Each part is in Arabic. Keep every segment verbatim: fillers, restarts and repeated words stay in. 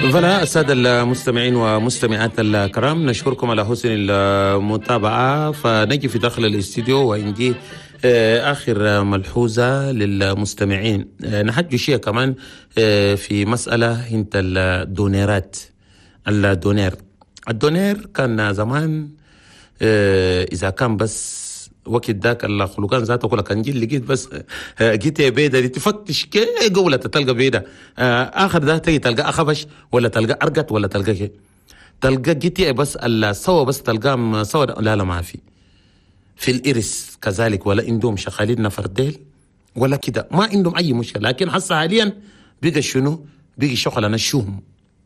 فلا السادة المستمعين ومستمعات الكرام، نشكركم على حسن المتابعة. فنجي في داخل الاستديو وعندي آخر ملحوظة للمستمعين. نحج شيء كمان في مسألة انت الدونيرات. الدونير الدونير كان زمان إذا كان بس وقت ذاك الخلقان ذاته كلها كان جيل لقيت بس جيت يا بيدا دي تفتش كي قولة تلقى بيدا آخر ده تيجي تلقى أخبش ولا تلقى أرقت ولا تلقى كي تلقى جيت بس السوا بس تلقى سوا. لا لا ما في في الإرس كذلك، ولا عندهم شغالين نفرديل ولا كده، ما عندهم أي مشكلة. لكن حتى حاليا بيجي شنو بيجي شغل نشوهم.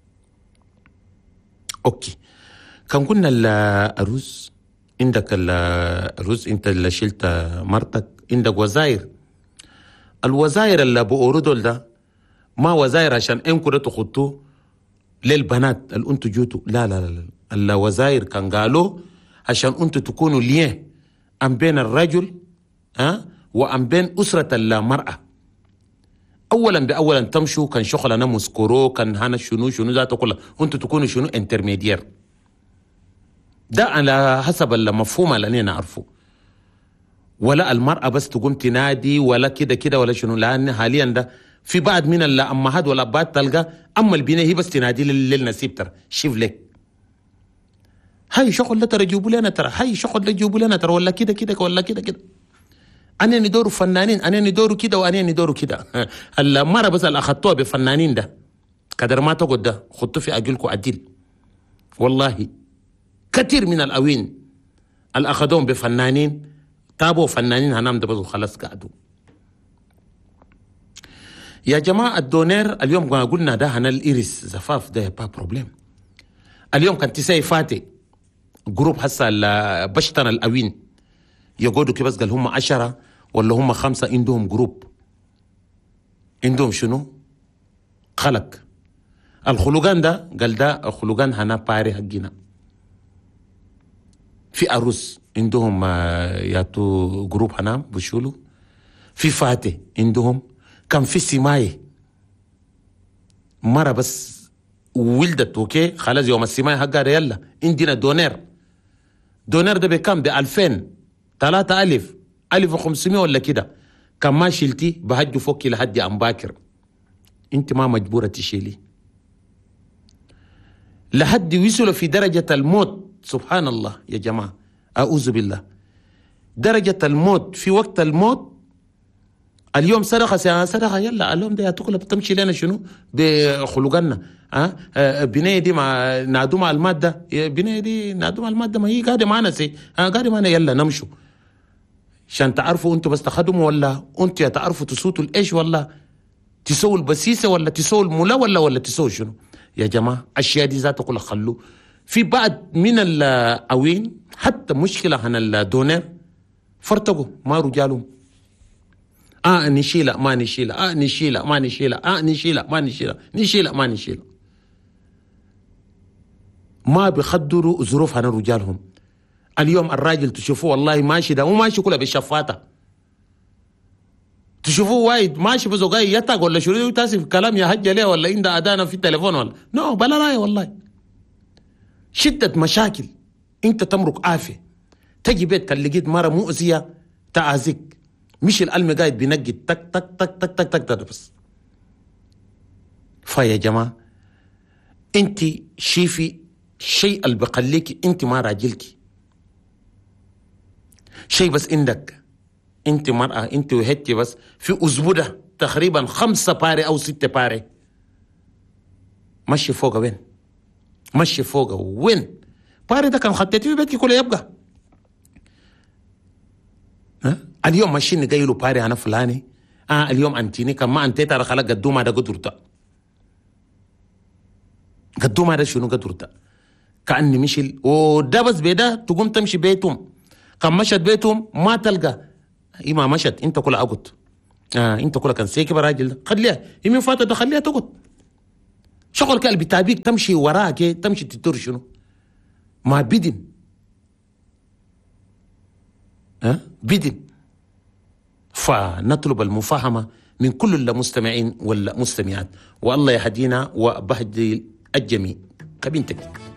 أوكي، كان قلنا الأرز عندك الرز، انت اللي شلت مرتك، عندك وزاير. الوزاير اللي بأوردول ده ما وزاير عشان انكم تخطوه للبنات اللي انتوا جوتوا، لا لا لا لا. الوزاير كان قالوا عشان انتوا تكونوا ليه ام بين الرجل ها وام بين أسرة المرأة. اولا باولا تمشوا كان شغلنا مسكرو كان هنا شنو شنو ذاته كلها، انتوا تكونوا شنو انترميدير. ده على حسب المفهوم اللي أنا نعرفه. ولا المرأة بس تقوم تنادي ولا كده كده ولا شنو، لأن حاليا ده في بعض من الأمهات والأبات تلقى أما البنية هي بس تنادي للنسيب ترى شوف لك هاي شغل لا ترى جيبوا لنا ترى هاي شغل لا جيبوا لنا ترى ولا كده كده ولا كده كده. أنا ندوروا فنانين، أنا ندوروا كده وأنا ندوروا كده. المرأة بس اللي أخذتوها بفنانين ده قدر ما تقعد ده خطوا في أجلكم أديل. والله كثير من الأوين اللي أخذوهم بفنانين تابوا فنانين هنام دبزوا خلاص قعدوا. يا جماعة الدونير اليوم قلنا ده هنا الإيرس زفاف ده با بروبليم. اليوم كان تساي فاتي جروب هسا بشتن الأوين يقعدوا كي بس قال هم عشرة ولا هم خمسة عندهم جروب عندهم شنو خلق الخلقان ده قال ده خلقان هنا باري حقنا. في أروس عندهم ياتو جروب هنا بشولو، في فاتح عندهم، كان في سماية مرة بس ولدت اوكي خلاص يوم السماية حقها يلا عندنا دونير. دونير ده بكم بألفين ثلاثة ألف ألف وخمسمية ولا كده، كان ما شلتي بهجو فوقي لحد أم باكر. انت ما مجبورة تشيلي لحد وصلوا في درجة الموت. سبحان الله يا جماعة، أعوذ بالله. درجة الموت في وقت الموت اليوم صرخة صرخة يلا اليوم ده تقلب تمشي لنا شنو بخلقنا ها أه؟ بناية دي مع نادو مع المادة، بناية دي نادو مع المادة ما هي قاعدة معنا سي ها قاعدة معنا يلا نمشوا عشان تعرفوا انتوا بس تخدموا ولا انتوا تعرفوا تسوتوا الايش ولا تسووا البسيسة ولا تسووا الملا ولا ولا تسووا شنو. يا جماعة الأشياء دي ذاتها كلها خلوا. في بعض من الأوين حتى مشكلة عن الدونير فرتقوا ما رجالهم آه نشيلة ما نشيلة آه نشيلة ما نشيلة آه نشيلة ما نشيلة نشيلة ما نشيلة. ما بيقدروا ظروف عن رجالهم. اليوم الراجل تشوفوه والله ماشي ده وماشي كله بالشفاطة، تشوفوه وايد ماشي بزوجاي يتاق ولا شنو تاسف كلام يا هجة ليه ولا عنده أدانا في التليفون ولا نو بلا راي. والله شدة مشاكل انت تمرق عافية تجي بيت كان لقيت مرة مؤذية تعازيك مش القلم قاعد بينقي تك تك تك تك تك تك تك بس. فيا جماعة انت شيفي شيء اللي بقليك انت ما راجلك شيء بس عندك انت مرأة انت وهتي بس في أزبودة تقريبا خمسة باري أو ستة باري ماشي فوق وين ماشي فوق وين باري ده كان خطيتي في بيتك كله يبقى ها اليوم ماشيين نقيلوا باري أنا فلاني آه اليوم أنتيني كان ما أنتي ترى خلاص قدوما ده قدرته قدوما ده شنو قدرته كأني مشي وده بس بيدا تقوم تمشي بيتهم. كان مشت بيتهم ما تلقى إما مشت انت كلها أقعد آه انت كلها كان سيكي براجل خليها يمين فاتت ده خليها تقعد. شغل كالبي تابيك تمشي وراك تمشي تدور شنو ما بدن ها أه؟ بدن. فنطلب المفاهمة من كل المستمعين والمستمعات والله يهدينا وبهدي الجميع كبنتك.